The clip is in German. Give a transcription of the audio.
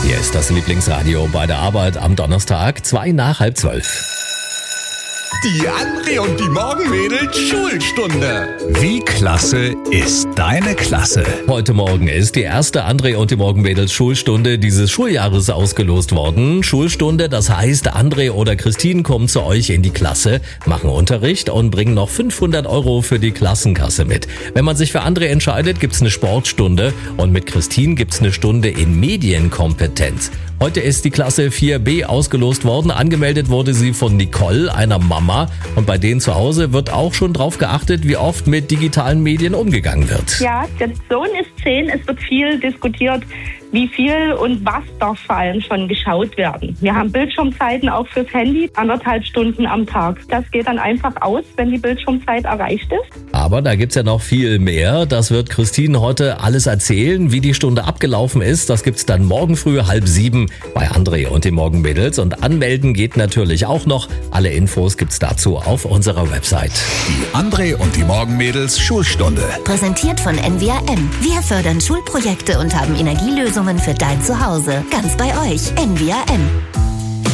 Hier ist das Lieblingsradio bei der Arbeit am Donnerstag, 11:55. Die André und die Morgenmädels Schulstunde. Wie klasse ist deine Klasse? Heute Morgen ist die erste André und die Morgenmädels Schulstunde dieses Schuljahres ausgelost worden. Schulstunde, das heißt, André oder Christine kommen zu euch in die Klasse, machen Unterricht und bringen noch 500 € für die Klassenkasse mit. Wenn man sich für André entscheidet, gibt's eine Sportstunde und mit Christine gibt's eine Stunde in Medienkompetenz. Heute ist die Klasse 4b ausgelost worden. Angemeldet wurde sie von Nicole, einer Mama. Und bei denen zu Hause wird auch schon drauf geachtet, wie oft mit digitalen Medien umgegangen wird. Ja, der Sohn ist 10. Es wird viel diskutiert, wie viel und was darf vor allem schon geschaut werden. Wir haben Bildschirmzeiten auch fürs Handy, 1,5 Stunden am Tag. Das geht dann einfach aus, wenn die Bildschirmzeit erreicht ist. Aber da gibt's ja noch viel mehr. Das wird Christine heute alles erzählen, wie die Stunde abgelaufen ist. Das gibt's dann morgen früh 6:30 bei André und den Morgenmädels. Und anmelden geht natürlich auch noch. Alle Infos gibt's dazu auf unserer Website. Die André und die Morgenmädels Schulstunde. Präsentiert von NWRM. Wir fördern Schulprojekte und haben Energielösungen für dein Zuhause. Ganz bei euch. NWRM.